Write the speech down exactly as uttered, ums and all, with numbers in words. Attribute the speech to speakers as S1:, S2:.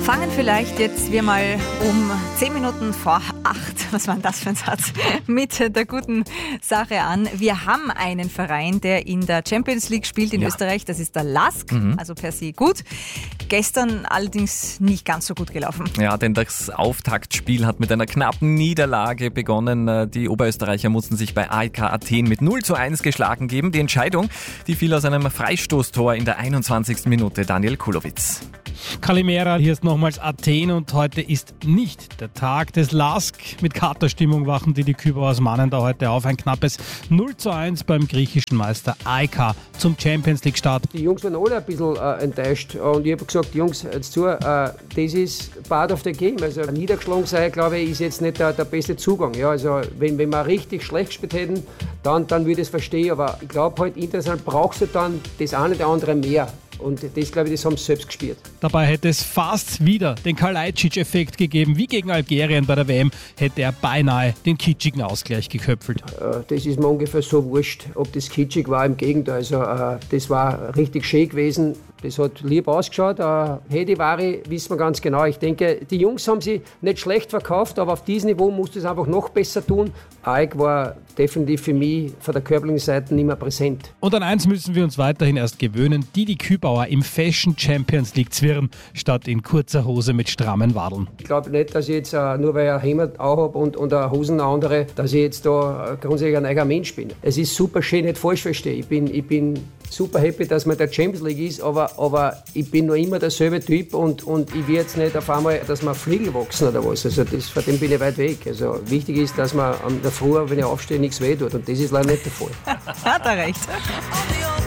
S1: Fangen vielleicht jetzt wir mal um zehn Minuten vor acht, was war denn das für ein Satz, mit der guten Sache an. Wir haben einen Verein, der in der Champions League spielt in ja. Österreich, das ist der LASK, mhm. also per se gut. Gestern allerdings nicht ganz so gut gelaufen.
S2: Ja, denn das Auftaktspiel hat mit einer knappen Niederlage begonnen. Die Oberösterreicher mussten sich bei A E K Athen mit null zu eins geschlagen geben. Die Entscheidung, die fiel aus einem Freistoßtor in der einundzwanzigsten Minute. Daniel Kulowitz.
S3: Kalimera, hier ist nochmals Athen und heute ist nicht der Tag des LASK. Mit Katerstimmung wachen die die Küber aus Mannendau heute auf. Ein knappes null zu eins beim griechischen Meister A E K zum Champions League Start.
S4: Die Jungs waren alle ein bisschen äh, enttäuscht und ich habe gesagt, Jungs, jetzt zu, äh, das ist part of the game. Also niedergeschlagen sein, glaube ich, ist jetzt nicht der, der beste Zugang. Ja, also wenn, wenn wir richtig schlecht gespielt hätten, dann, dann würde ich es verstehen. Aber ich glaube, halt international brauchst du dann das eine oder andere mehr. Und das, glaube ich, das haben sie selbst gespürt.
S3: Dabei hätte es fast wieder den Kalajdzic-Effekt gegeben. Wie gegen Algerien bei der W M hätte er beinahe den kitschigen Ausgleich geköpfelt.
S4: Das ist mir ungefähr so wurscht, ob das kitschig war. Im Gegenteil, also, das war richtig schön gewesen. Das hat lieb ausgeschaut. Hedi Vari wissen wir ganz genau. Ich denke, die Jungs haben sie nicht schlecht verkauft, aber auf diesem Niveau musst du es einfach noch besser tun. A E K war definitiv für mich von der körperlichen Seite nicht mehr präsent.
S3: Und an eins müssen wir uns weiterhin erst gewöhnen. Didi Kübauer im Fashion Champions League zwirren, statt in kurzer Hose mit strammen Wadeln.
S4: Ich glaube nicht, dass ich jetzt, nur weil ich ein Hemd auch habe und, und eine Hosen eine andere, dass ich jetzt da grundsätzlich ein eigener Mensch bin. Es ist super schön, nicht falsch verstehen. Ich bin, ich bin super happy, dass man der Champions League ist, aber, aber ich bin noch immer derselbe Typ und, und ich will jetzt nicht auf einmal, dass man Flügel wachsen oder was. Also das, von dem bin ich weit weg. Also wichtig ist, dass man am der Früh, wenn ich aufstehe, nichts weh tut und das ist leider nicht der Fall.
S1: Hat er recht.